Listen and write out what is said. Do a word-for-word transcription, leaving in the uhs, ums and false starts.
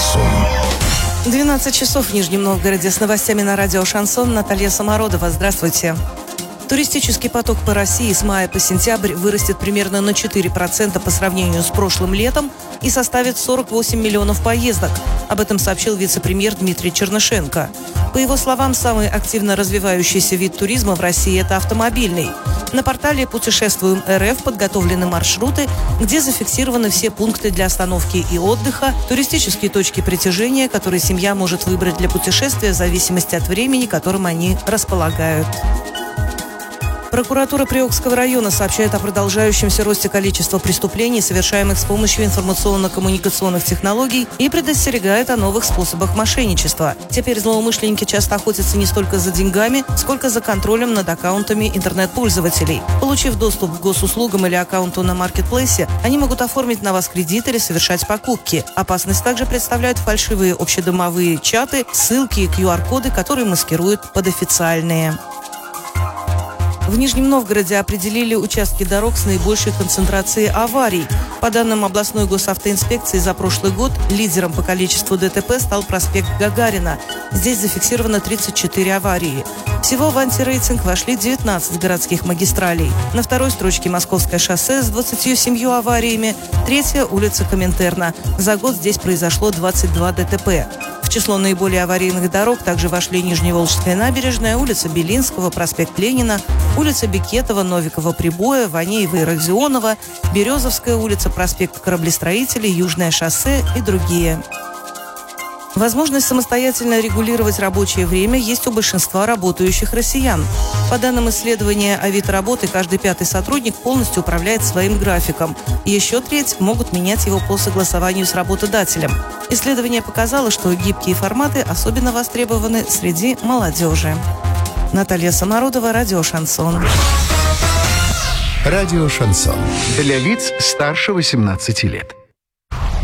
Шансон. двенадцать часов в Нижнем Новгороде. С новостями на радио «Шансон» Наталья Самородова. Здравствуйте. Туристический поток по России с мая по сентябрь вырастет примерно на четыре процента по сравнению с прошлым летом и составит сорок восемь миллионов поездок. Об этом сообщил вице-премьер Дмитрий Чернышенко. По его словам, самый активно развивающийся вид туризма в России – это автомобильный. На портале «Путешествуем РФ» подготовлены маршруты, где зафиксированы все пункты для остановки и отдыха, туристические точки притяжения, которые семья может выбрать для путешествия в зависимости от времени, которым они располагают. Прокуратура Приокского района сообщает о продолжающемся росте количества преступлений, совершаемых с помощью информационно-коммуникационных технологий, и предостерегает о новых способах мошенничества. Теперь злоумышленники часто охотятся не столько за деньгами, сколько за контролем над аккаунтами интернет-пользователей. Получив доступ к госуслугам или аккаунту на маркетплейсе, они могут оформить на вас кредит или совершать покупки. Опасность также представляют фальшивые общедомовые чаты, ссылки и ку ар-коды, которые маскируют под официальные. В Нижнем Новгороде определили участки дорог с наибольшей концентрацией аварий. По данным областной госавтоинспекции, за прошлый год лидером по количеству ДТП стал проспект Гагарина. Здесь зафиксировано тридцать четыре аварии. Всего в антирейтинг вошли девятнадцать городских магистралей. На второй строчке Московское шоссе с двадцатью семью авариями, третья – улица Коминтерна. За год здесь произошло двадцать два ДТП. В число наиболее аварийных дорог также вошли Нижневолжская набережная, улица Белинского, проспект Ленина, улица Бекетова, Новикова-Прибоя, Ванеева и Родионова, Березовская улица, проспект Кораблестроителей, Южное шоссе и другие. Возможность самостоятельно регулировать рабочее время есть у большинства работающих россиян. По данным исследования Авито работы, каждый пятый сотрудник полностью управляет своим графиком. Еще треть могут менять его по согласованию с работодателем. Исследование показало, что гибкие форматы особенно востребованы среди молодежи. Наталья Самородова, радио «Шансон». Радио «Шансон». Для лиц старше восемнадцати лет.